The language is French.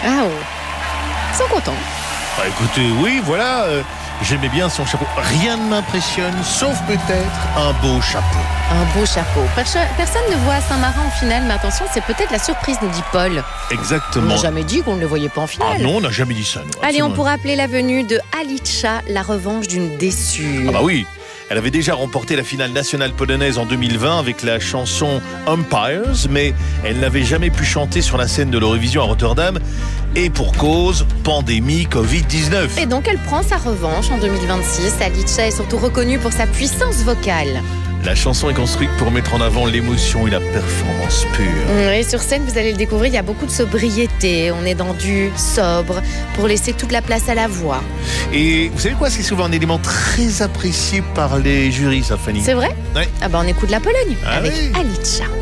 Ah oh. Ils sont contents. Bah, écoutez, oui, voilà, j'aimais bien son chapeau. Rien ne m'impressionne, sauf peut-être un beau chapeau. Un beau chapeau. Personne ne voit Saint-Marin en finale, mais attention, c'est peut-être la surprise, nous dit Paul. On Exactement. n'a jamais dit qu'on ne le voyait pas en finale. Ah non, on n'a jamais dit ça. Nous, Allez, on absolument. pourra appeler la venue de Alicia la revanche d'une déçue. Ah bah oui, elle avait déjà remporté la finale nationale polonaise en 2020 avec la chanson Umpires, mais elle n'avait jamais pu chanter sur la scène de l'Eurovision à Rotterdam, et pour cause, pandémie Covid-19. Et donc, elle prend sa revanche en 2026. Alicia est surtout reconnue pour sa puissance vocale. La chanson est construite pour mettre en avant l'émotion et la performance pure. Et sur scène, vous allez le découvrir, il y a beaucoup de sobriété. On est dans du sobre pour laisser toute la place à la voix. Et vous savez quoi, c'est souvent un élément très apprécié par les jurys, ça, Fanny. C'est vrai ? Ouais. Ah bah on écoute la Pologne Ah avec oui. Alicia.